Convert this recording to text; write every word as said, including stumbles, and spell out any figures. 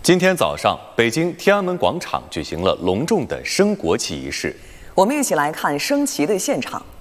今天早上，北京天安门广场举行了隆重的升国旗仪式。 我们一起来看升旗的现场。